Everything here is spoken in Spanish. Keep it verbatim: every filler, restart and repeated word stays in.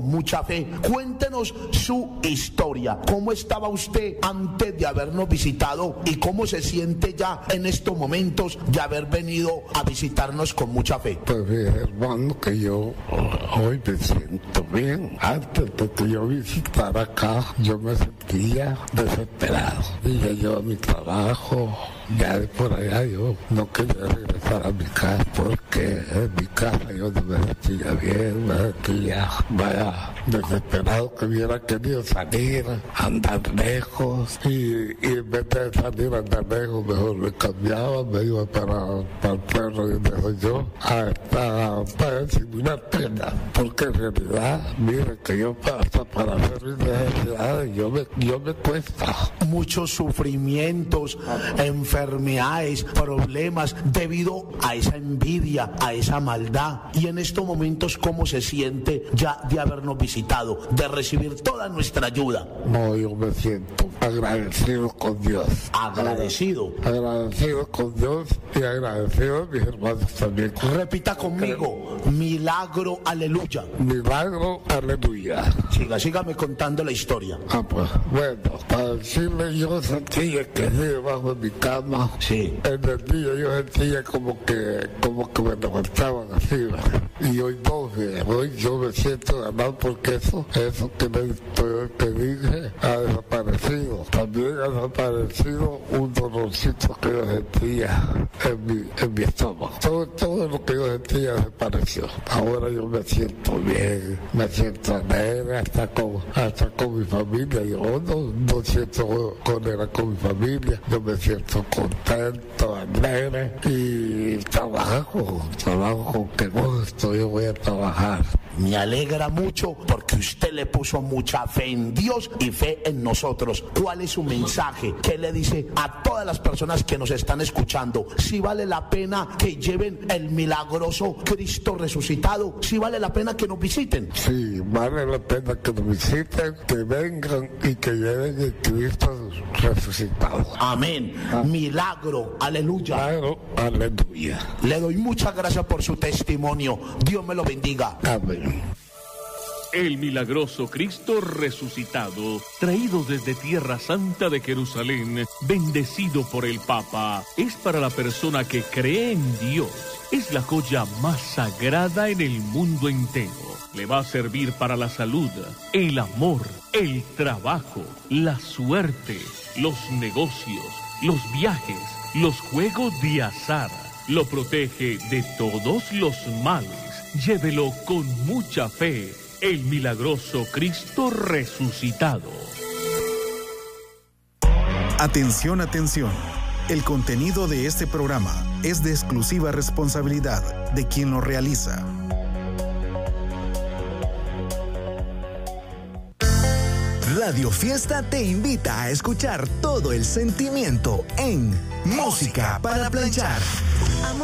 Mucha fe. Cuéntenos su historia. ¿Cómo estaba usted antes de habernos visitado y cómo se siente ya en estos momentos de haber venido a visitarnos con mucha fe? Pues bien, hermano, que yo hoy me siento bien. Antes de que yo visitara acá, yo me sentía desesperado. Dije yo a mi trabajo, ya de por allá yo no quería regresar a mi casa porque en mi casa yo no me sentía bien, me sentía vaya desesperado, que hubiera querido salir, andar lejos y, y en vez de salir a andar lejos mejor me cambiaba, me iba para, para el pueblo donde soy yo a estar para disimular pena, porque en realidad mire que yo hasta para hacer mis necesidades yo me, yo me cuesta. Muchos sufrimientos, enfermedades, problemas debido a esa envidia, a esa maldad. Y en estos momentos, ¿cómo se siente ya de habernos visitado, de recibir toda nuestra ayuda? No, yo me siento agradecido con Dios. Agradecido. Agradecido con Dios y agradecido a mis hermanos también. Repita conmigo, milagro, aleluya. Milagro, aleluya. Siga, sígame contando la historia. Ah, pues, bueno, para decirle, yo sentía que así debajo de mi cama, sí. En el día yo sentía como que, como que me levantaban así, ¿verdad? Y hoy no, hoy yo me siento ganado porque eso, eso que, me, que dije ha desaparecido. También ha desaparecido un dolorcito que yo sentía en mi, en mi estómago. Todo, todo lo que yo sentía desapareció. Ahora yo me siento bien, me siento alegre hasta con, hasta con mi familia. Yo no, no siento con era con mi familia, yo me siento contento, alegre y trabajo, trabajo con que gusto, yo voy a trabajar. Me alegra mucho porque usted le puso mucha fe en Dios y fe en nosotros. ¿Cuál es su mensaje? ¿Qué le dice a todas las personas que nos están escuchando? Si vale la pena que lleven el milagroso Cristo resucitado, si vale la pena que nos visiten. Sí, vale la pena que nos visiten, que vengan y que lleven el Cristo resucitado. Amén. Ah. Milagro, aleluya. Milagro, aleluya. Le doy muchas gracias por su testimonio. Dios me lo bendiga. Amén. El milagroso Cristo resucitado, traído desde Tierra Santa de Jerusalén, bendecido por el Papa, es para la persona que cree en Dios. Es la joya más sagrada en el mundo entero. Le va a servir para la salud, el amor, el trabajo, la suerte, los negocios, los viajes, los juegos de azar. Lo protege de todos los males. Llévelo con mucha fe. El milagroso Cristo resucitado. Atención, atención. El contenido de este programa es de exclusiva responsabilidad de quien lo realiza. Radio Fiesta te invita a escuchar todo el sentimiento en Música para Planchar.